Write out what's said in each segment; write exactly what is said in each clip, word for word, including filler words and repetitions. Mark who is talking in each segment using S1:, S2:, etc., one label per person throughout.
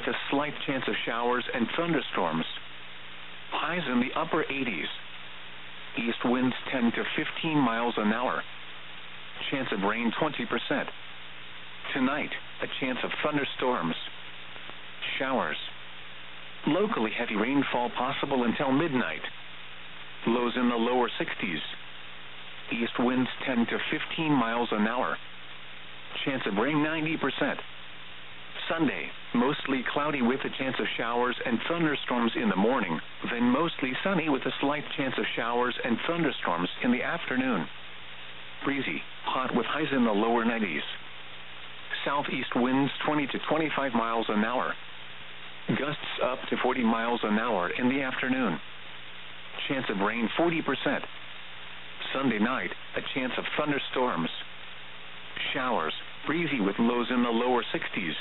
S1: with a slight chance of showers and thunderstorms. Highs in the upper eighties. East winds ten to fifteen miles an hour. Chance of rain twenty percent. Tonight, a chance of thunderstorms. Showers. Locally heavy rainfall possible until midnight. Lows in the lower sixties. East winds ten to fifteen miles an hour. Chance of rain ninety percent. Sunday, mostly cloudy with a chance of showers and thunderstorms in the morning, then mostly sunny with a slight chance of showers and thunderstorms in the afternoon. Breezy, hot with highs in the lower nineties. Southeast winds twenty to twenty-five miles an hour. Gusts up to forty miles an hour in the afternoon. Chance of rain forty percent. Sunday night, a chance of thunderstorms. Showers, breezy with lows in the lower sixties.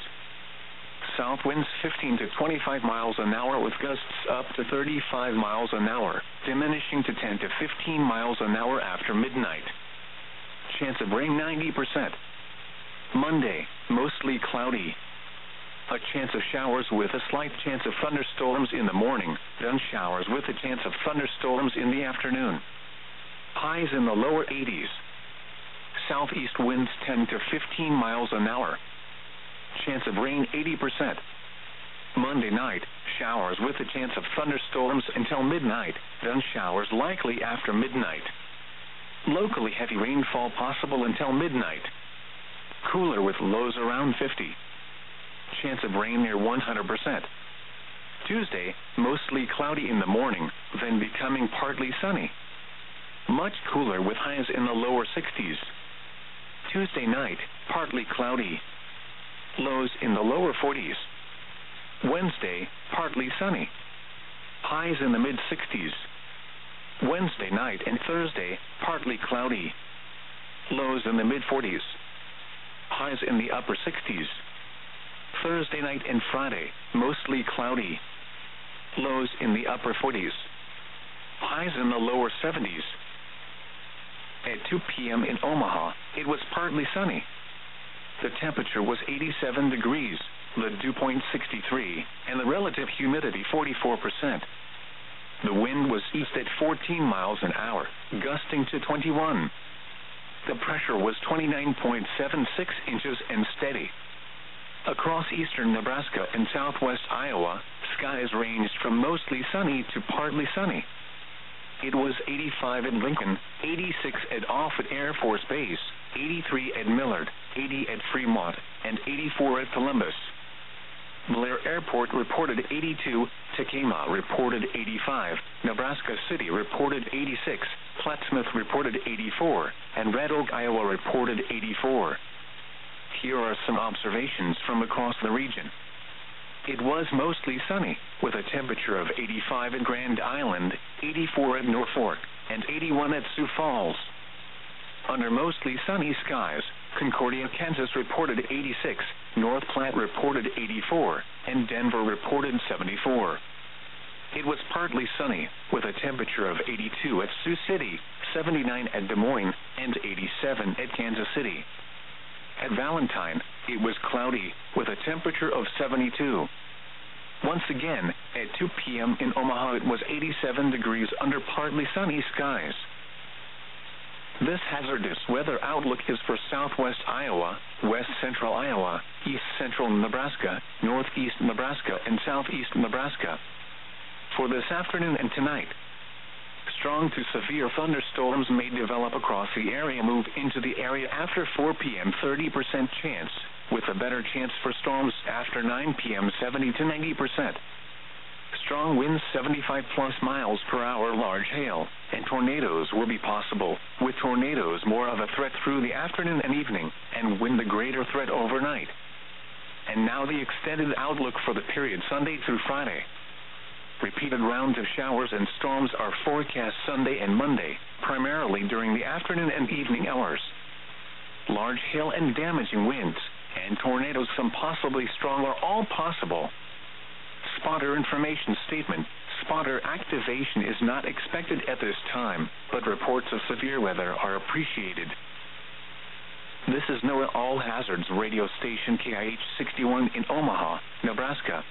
S1: South winds fifteen to twenty-five miles an hour with gusts up to thirty-five miles an hour, diminishing to ten to fifteen miles an hour after midnight. Chance of rain ninety percent. Monday, mostly cloudy. A chance of showers with a slight chance of thunderstorms in the morning, then showers with a chance of thunderstorms in the afternoon. Highs in the lower eighties. Southeast winds ten to fifteen miles an hour. Chance of rain eighty percent. Monday night, showers with a chance of thunderstorms until midnight, then showers likely after midnight. Locally heavy rainfall possible until midnight. Cooler with lows around fifty. Chance of rain near one hundred percent. Tuesday, mostly cloudy in the morning, then becoming partly sunny. Much cooler with highs in the lower sixties. Tuesday night, partly cloudy. Lows in the lower forties. Wednesday, partly sunny. Highs in the mid-sixties. Wednesday night and Thursday, partly cloudy. Lows in the mid-forties. Highs in the upper sixties. Thursday night and Friday, mostly cloudy. Lows in the upper forties. Highs in the lower seventies. At two p.m. in Omaha, it was partly sunny. The temperature was eighty-seven degrees, the dew point sixty-three, and the relative humidity forty-four percent. The wind was east at fourteen miles an hour, gusting to twenty-one. The pressure was twenty-nine point seven six inches and steady. Across eastern Nebraska and southwest Iowa, skies ranged from mostly sunny to partly sunny. It was eighty-five at Lincoln, eighty-six at Offutt Air Force Base, eighty-three at Millard, eighty at Fremont, and eighty-four at Columbus. Blair Airport reported eighty-two, Tekamah reported eighty-five, Nebraska City reported eighty-six, Plattsmouth reported eighty-four, and Red Oak, Iowa reported eighty-four. Here are some observations from across the region. It was mostly sunny, with a temperature of eighty-five at Grand Island, eighty-four at Norfolk, and eighty-one at Sioux Falls. Under mostly sunny skies, Concordia, Kansas reported eighty-six, North Platte reported eighty-four, and Denver reported seventy-four. It was partly sunny, with a temperature of eighty-two at Sioux City, seventy-nine at Des Moines, and eighty-seven at Kansas City. At Valentine, it was cloudy, with a temperature of seventy-two. Once again, at two p.m. in Omaha, it was eighty-seven degrees under partly sunny skies. This hazardous weather outlook is for southwest Iowa, west central Iowa, east central Nebraska, northeast Nebraska, and southeast Nebraska. For this afternoon and tonight, strong to severe thunderstorms may develop across the area. Move into the area after four p.m. thirty percent chance, with a better chance for storms after nine p.m. seventy to ninety percent. Strong winds seventy-five plus miles per hour, large hail, and tornadoes will be possible, with tornadoes more of a threat through the afternoon and evening, and wind the greater threat overnight. And now the extended outlook for the period Sunday through Friday. Repeated rounds of showers and storms are forecast Sunday and Monday, primarily during the afternoon and evening hours. Large hail and damaging winds, and tornadoes, some possibly strong, are all possible. Spotter information statement. Spotter activation is not expected at this time, but reports of severe weather are appreciated. This is NOAA All Hazards radio station K I H sixty-one in Omaha, Nebraska.